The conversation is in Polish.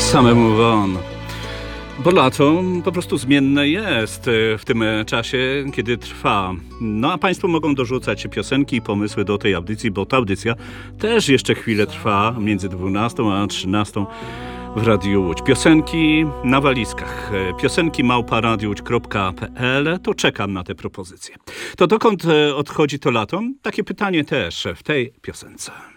Samemu won. Bo lato po prostu zmienne jest w tym czasie, kiedy trwa. No a Państwo mogą dorzucać piosenki i pomysły do tej audycji, bo ta audycja też jeszcze chwilę trwa między 12 a 13 w Radiu Łódź. Piosenki na walizkach. Piosenki @radiołódź.pl. To czekam na te propozycje. To dokąd odchodzi to lato? Takie pytanie też w tej piosence.